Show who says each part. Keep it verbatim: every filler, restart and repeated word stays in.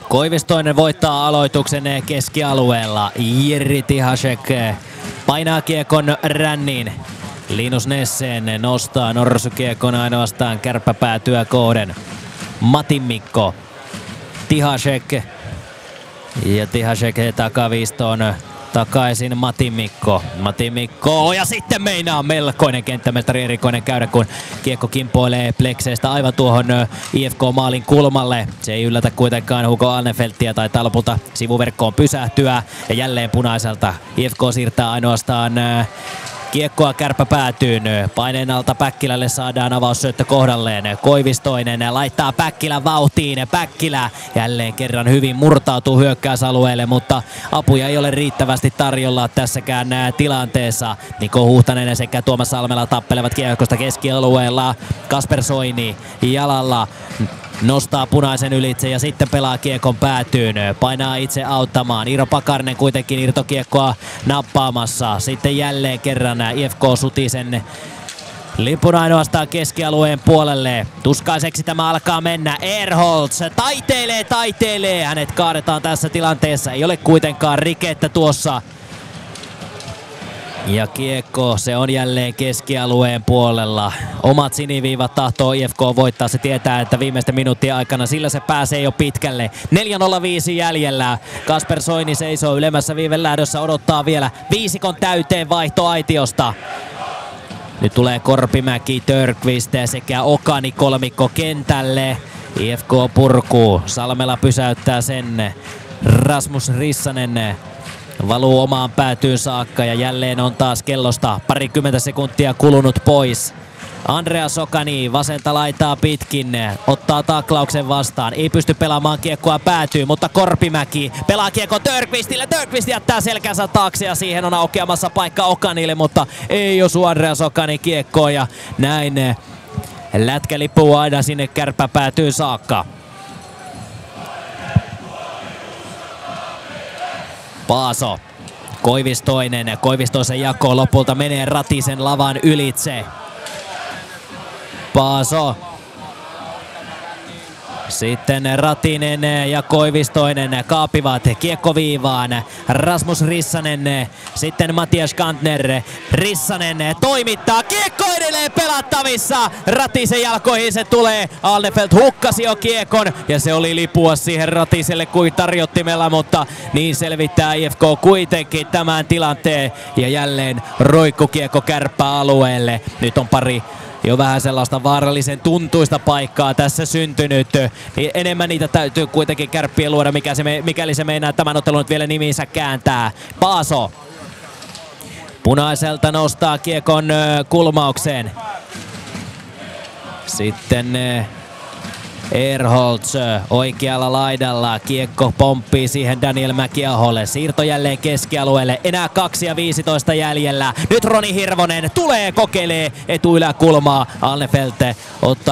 Speaker 1: Koivistoinen voittaa aloituksen keskialueella. Jiri Tihasek painaa kiekon ränniin. Linus Nessen nostaa norsukiekon ainoastaan kärppäpäätyä kohden. Matin Mikko. Tihasek. Ja Tihasek takaviistoon takaisin Matin Mikko. Matin Mikko ja sitten meinaa melkoinen kenttämestari erikoinen käydä, kun kiekko kimpoilee plekseistä aivan tuohon I F K-maalin kulmalle. Se ei yllätä kuitenkaan Hugo Alnefelttiä tai lopulta sivuverkkoon pysähtyä. Ja jälleen punaiselta I F K siirtää ainoastaan kiekkoa kärppäpäätyyn. Paineen alta Päkkilälle saadaan avaussyöttö kohdalleen. Koivistoinen laittaa Päkkilän vauhtiin. Päkkilä jälleen kerran hyvin murtautuu hyökkäysalueelle, mutta apuja ei ole riittävästi tarjolla tässäkään tilanteessa. Niko Huhtanen sekä Tuomas Salmela tappelevat kiekosta keskialueella. Kasper Soini jalalla nostaa punaisen ylitse ja sitten pelaa kiekon päätyyn. Painaa itse auttamaan. Iiro Pakarinen kuitenkin irtokiekkoa nappaamassa. Sitten jälleen kerran I F K Sutisen lipun ainoastaan keskialueen puolelle. Tuskaiseksi tämä alkaa mennä. Ehrholtz taiteilee, taiteilee. Hänet kaadetaan tässä tilanteessa. Ei ole kuitenkaan rikettä tuossa. Ja kiekko, se on jälleen keskialueen puolella. Omat siniviivat tahtoo I F K voittaa. Se tietää, että viimeisten minuuttien aikana sillä se pääsee jo pitkälle. neljä nolla viisi jäljellä. Kasper Soini seisoo ylemmässä viivelähdössä, odottaa vielä viisikon täyteen vaihtoaitiosta. Nyt tulee Korpimäki, Törkvist sekä Okani kolmikko kentälle. I F K purkuu. Salmela pysäyttää sen. Rasmus Rissanen valuu omaan päätyyn saakka ja jälleen on taas kellosta parikymmentä sekuntia kulunut pois. Andreas Okani vasenta laitaa pitkin, ottaa taklauksen vastaan, ei pysty pelaamaan kiekkoa päätyyn, mutta Korpimäki pelaa kiekko Törkvistille. Törkvist jättää selkänsä taakse ja siihen on aukeamassa paikka Okanille, mutta ei osu Andreas Okani kiekkoon ja näin lätkä lippuu aina sinne kärppäpäätyyn saakka. Paaso, Koivistoinen, Koivistoisen jako lopulta menee Ratisen lavan ylitse. Paaso. Sitten Ratinen ja Koivistoinen kaapivat kiekkoviivaan. Rasmus Rissanen, sitten Matias Kantner. Rissanen toimittaa, kiekko edelleen pelattavissa. Ratisen jalkoihin se tulee. Alnefelt hukkasi jo kiekon ja se oli lipua siihen Ratiselle kuin tarjottimella, mutta niin selvittää I F K kuitenkin tämän tilanteen. Ja jälleen roikkukiekko kärppäalueelle. Nyt on pari jo vähän sellaista vaarallisen tuntuista paikkaa tässä syntynyt. Enemmän niitä täytyy kuitenkin Kärppien luoda, mikä se me, mikäli se meinaa tämän ottelun nyt vielä nimiinsä kääntää. Paaso punaiselta nostaa kiekon kulmaukseen. Sitten Ehrholtz oikealla laidalla. Kiekko pomppii siihen Daniel Mäkiaholle. Siirto jälleen keskialueelle. Enää kaksi ja viisitoista jäljellä. Nyt Roni Hirvonen tulee, kokeilee etuyläkulmaa. Alnefelt ottaa